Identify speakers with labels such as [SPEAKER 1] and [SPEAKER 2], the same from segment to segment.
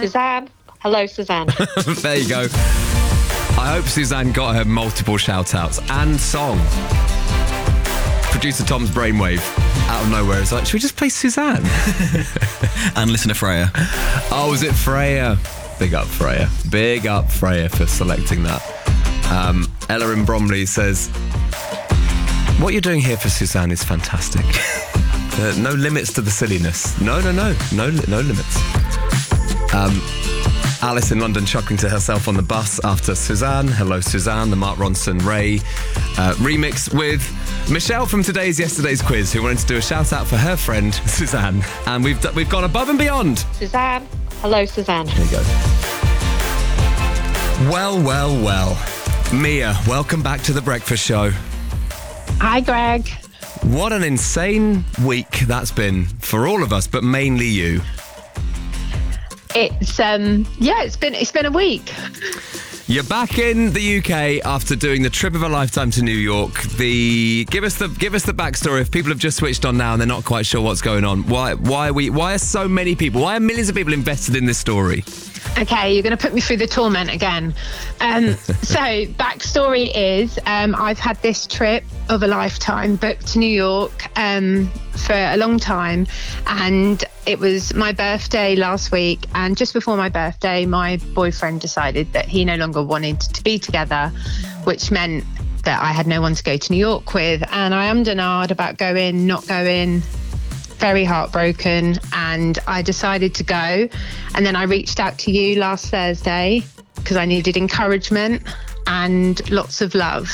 [SPEAKER 1] Suzanne. Hello, Suzanne.
[SPEAKER 2] There you go. I hope Suzanne got her multiple shout-outs and song. Producer Tom's brainwave out of nowhere is like, should we just play Suzanne?
[SPEAKER 3] And listen to Freya.
[SPEAKER 2] Oh, was it Freya? Big up Freya. Big up Freya for selecting that. Ella in Bromley says, what you're doing here for Suzanne is fantastic. No limits to the silliness. No limits. Alice in London chuckling to herself on the bus after Suzanne. Hello, Suzanne, the Mark Ronson Ray remix with Michelle from Yesterday's quiz, who wanted to do a shout out for her friend Suzanne. And we've gone above and beyond.
[SPEAKER 1] Suzanne. Hello, Suzanne.
[SPEAKER 2] There you go. Well. Mia, welcome back to The Breakfast Show.
[SPEAKER 4] Hi, Greg.
[SPEAKER 2] What an insane week that's been for all of us, but mainly you.
[SPEAKER 4] It's it's been a week.
[SPEAKER 2] You're back in the UK after doing the trip of a lifetime to New York. Give us the backstory. If people have just switched on now and they're not quite sure what's going on, why are so many people? Why are millions of people invested in this story?
[SPEAKER 4] Okay, you're going to put me through the torment again. So, backstory is I've had this trip of a lifetime booked to New York for a long time, and it was my birthday last week, and just before my birthday, my boyfriend decided that he no longer wanted to be together, which meant that I had no one to go to New York with, and I ummed and ahed about going, not going. Very heartbroken, and I decided to go. And then I reached out to you last Thursday because I needed encouragement and lots of love.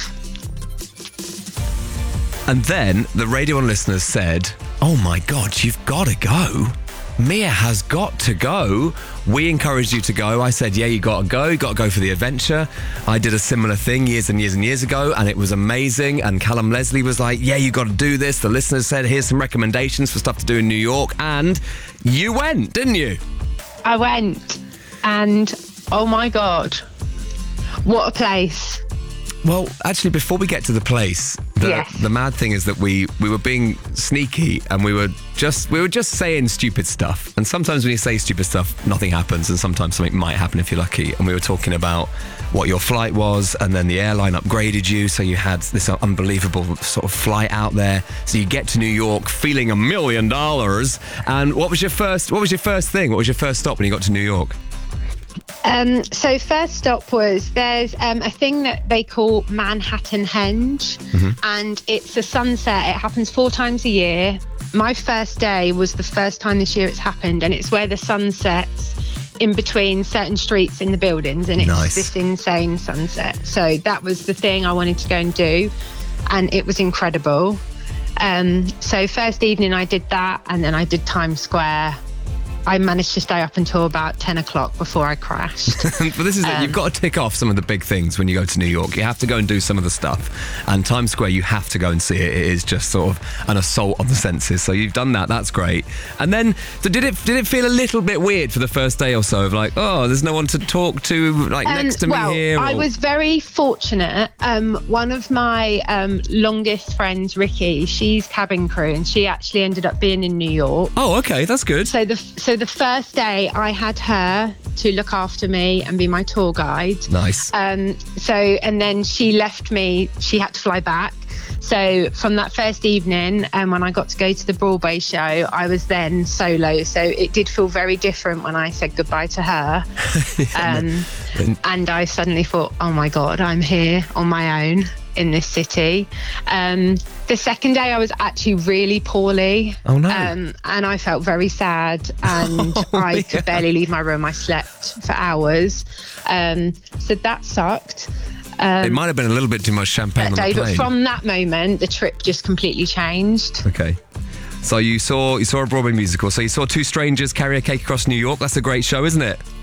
[SPEAKER 2] And then the Radio 1 listeners said, oh my God, you've got to go. Mia has got to go. We encouraged you to go. I said, yeah, you got to go. You got to go for the adventure. I did a similar thing years and years ago, and it was amazing. And Callum Leslie was like, yeah, you got to do this. The listeners said, here's some recommendations for stuff to do in New York. And you went, didn't you?
[SPEAKER 4] I went. And oh my God, what a place.
[SPEAKER 2] Well, actually, before we get to the place, the mad thing is that we were being sneaky, and we were just saying stupid stuff. And sometimes when you say stupid stuff, nothing happens, and sometimes something might happen if you're lucky. And we were talking about what your flight was, and then the airline upgraded you, so you had this unbelievable sort of flight out there. So you get to New York feeling $1 million. And what was your first thing? What was your first stop when you got to New York?
[SPEAKER 4] So first stop was, there's a thing that they call Manhattan Henge, and it's a sunset. It happens 4 times a year. My first day was the first time this year it's happened, and it's where the sun sets in between certain streets in the buildings, and it's this insane sunset. So that was the thing I wanted to go and do, and it was incredible. So first evening I did that, and then I did Times Square. I managed to stay up until about 10 o'clock before I crashed.
[SPEAKER 2] But this is it. You've got to tick off some of the big things when you go to New York. You have to go and do some of the stuff. And Times Square, you have to go and see it. It is just sort of an assault on the senses. So you've done that. That's great. And then, so did it feel a little bit weird for the first day or so of like, oh, there's no one to talk to next to me here?
[SPEAKER 4] I was very fortunate. One of my longest friends, Ricky, she's cabin crew, and she actually ended up being in New York.
[SPEAKER 2] Oh, okay. That's good.
[SPEAKER 4] So the first day I had her to look after me and be my tour guide.
[SPEAKER 2] Nice.
[SPEAKER 4] And then she left me, she had to fly back. So from that first evening, when I got to go to the Broadway show, I was then solo. So it did feel very different when I said goodbye to her. And I suddenly thought, oh my God, I'm here on my own in this city. The second day I was actually really poorly.
[SPEAKER 2] Oh no.
[SPEAKER 4] And I felt very sad, and I could barely leave my room. I slept for hours. So that sucked.
[SPEAKER 2] It might have been a little bit too much champagne on the plane.
[SPEAKER 4] But from that moment, the trip just completely changed.
[SPEAKER 2] Okay. So you saw a Broadway musical. So you saw Two Strangers Carry a Cake Across New York. That's a great show, isn't it?